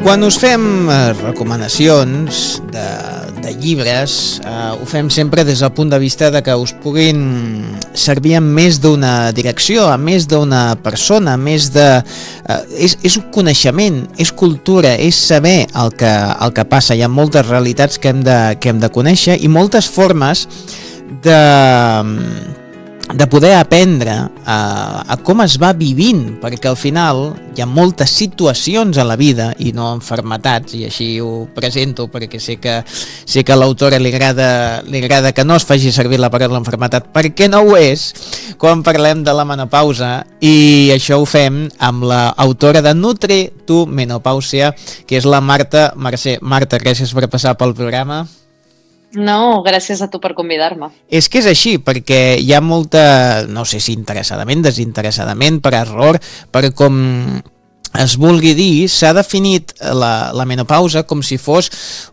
Quan us fem recomanacions de llibres, ho fem sempre des del punt de vista de que us puguin servir en més d'una direcció, a més d'una persona, més de... és un coneixement, és cultura, és saber el que passa. Hi ha moltes realitats que hem de conèixer i moltes formes de poder aprendre a com es va vivint, perquè al final hi ha moltes situacions a la vida i no malalties, i així ho presento perquè sé que a l'autora li agrada que no es faci servir la paraula malaltia, perquè no ho és quan parlem de la menopausa, i això ho fem amb l'autora de Nutre tu Menopàusia, que és la Marta Mercè. Marta, gràcies per passar pel programa. No, gràcies a tu per convidar-me. És que és així, perquè hi ha molta, no sé si interessadament, desinteressadament, per error, per com es vulgui dir, s'ha definit la menopausa com si fos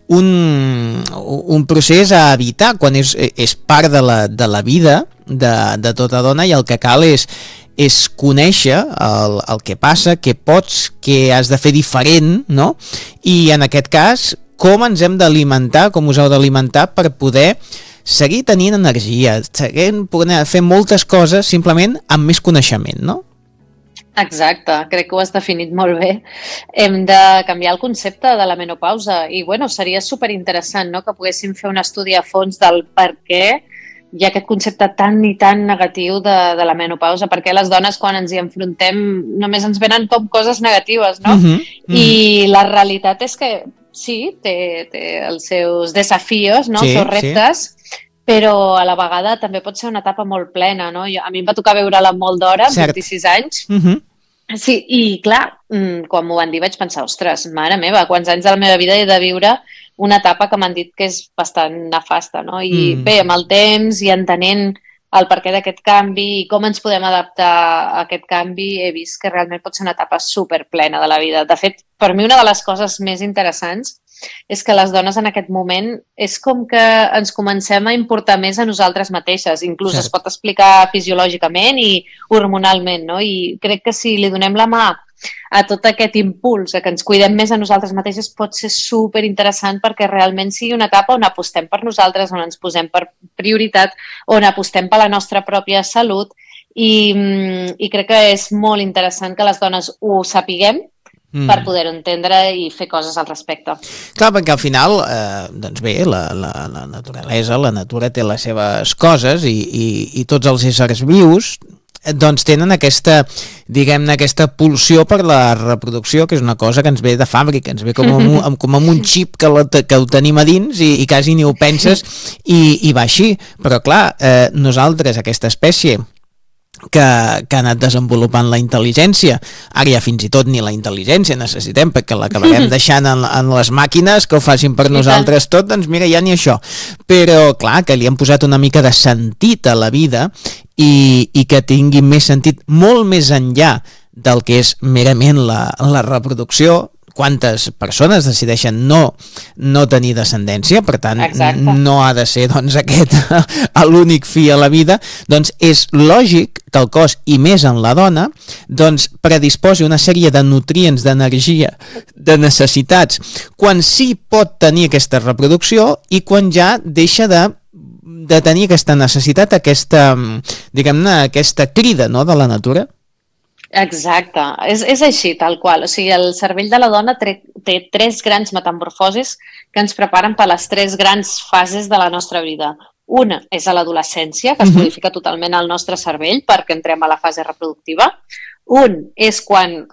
un procés a evitar, quan és part de la vida de tota dona, i el que cal és conèixer el que passa, què pots, què has de fer diferent, no? I en aquest cas, com ens hem d'alimentar, com us heu d'alimentar per poder seguir tenint energia, poder fer moltes coses simplement amb més coneixement, no? Exacte, crec que ho has definit molt bé. Hem de canviar el concepte de la menopausa i seria superinteressant, no?, que poguéssim fer un estudi a fons del per què hi ha aquest concepte tan i tan negatiu de la menopausa, perquè les dones quan ens hi enfrontem només ens venen com coses negatives, no? I la realitat és que sí, té els seus desafios, no? Els seus reptes, però a la vegada també pot ser una etapa molt plena, no? A mi em va tocar veure-la molt d'hora, amb 26 anys. Sí, i clar, quan m'ho van dir vaig pensar, ostres, mare meva, quants anys de la meva vida he de viure una etapa que m'han dit que és bastant nefasta, no? I bé, amb el temps i entenent el perquè d'aquest canvi i com ens podem adaptar a aquest canvi, he vist que realment pot ser una etapa superplena de la vida. De fet, per mi una de les coses més interessants és que les dones en aquest moment és com que ens comencem a importar més a nosaltres mateixes, inclús es pot explicar fisiològicament i hormonalment, no? I crec que si li donem la mà a tot aquest impuls, a que ens cuidem més a nosaltres mateixes, pot ser superinteressant perquè realment sigui una etapa on apostem per nosaltres, on ens posem per prioritat, on apostem per la nostra pròpia salut i crec que és molt interessant que les dones ho sapiguem per poder-ho entendre i fer coses al respecte. Clar, perquè al final, doncs bé, la naturalesa, la natura té les seves coses i tots els éssers vius doncs tenen aquesta, diguem-ne, aquesta pulsió per la reproducció, que és una cosa que ens ve de fàbrica, ens ve com amb un xip que ho tenim a dins i quasi ni ho penses i va així. Però clar, nosaltres, aquesta espècie que ha anat desenvolupant la intel·ligència, ara ja fins i tot ni la intel·ligència necessitem perquè l'acabarem deixant en les màquines que ho facin per nosaltres tot, doncs mira, ja ni això. Però clar, que li han posat una mica de sentit a la vida i que tingui més sentit molt més enllà del que és merament la reproducció. Quantes persones decideixen no tenir descendència, per tant no ha de ser doncs, aquest l'únic fi a la vida, doncs és lògic que el cos, i més en la dona, doncs predisposi una sèrie de nutrients, d'energia, de necessitats, quan sí pot tenir aquesta reproducció i quan ja deixa de tenir aquesta necessitat, aquesta, diguem-ne, aquesta crida, no?, de la natura. Exacte, és així, tal qual. O sigui, el cervell de la dona té 3 grans metamorfosis que ens preparen per les 3 grans fases de la nostra vida. Una és a l'adolescència, que es modifica totalment el nostre cervell perquè entrem a la fase reproductiva. Un és quan